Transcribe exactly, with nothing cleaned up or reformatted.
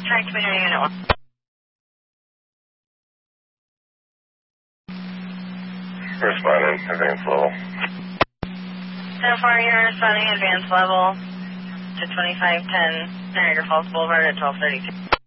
Track community unit one. Responding, advanced level. So far, you're responding advanced level to twenty-five ten Niagara Falls Boulevard at twelve thirty-two.